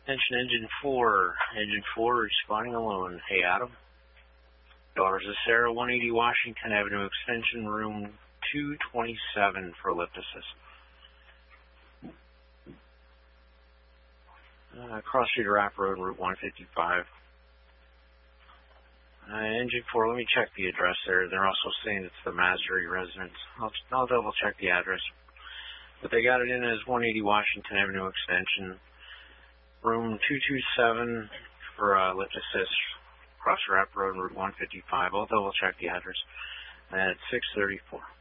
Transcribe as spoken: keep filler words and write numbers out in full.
Attention engine four. Engine four responding alone. Hey Adam. Daughters of Sarah, one eighty Washington Avenue extension, room two twenty-seven for lift assist. Uh, Cross Street Rapp Road, Route one fifty-five. Uh, engine four, let me check the address there. They're also saying it's the Massery residence. I'll, I'll double check the address. But they got it in as one eighty Washington Avenue extension, room two twenty-seven for uh, lift assist. Cross Rapp Road, Route one fifty-five. I'll double check the address at six thirty-four.